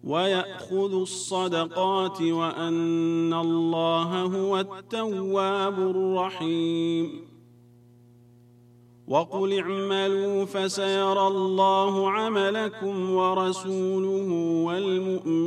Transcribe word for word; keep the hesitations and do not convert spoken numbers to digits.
ويأخذ الصدقات وأن الله هو التواب الرحيم. وقل اعملوا فسيرى الله عملكم ورسوله والمؤمنون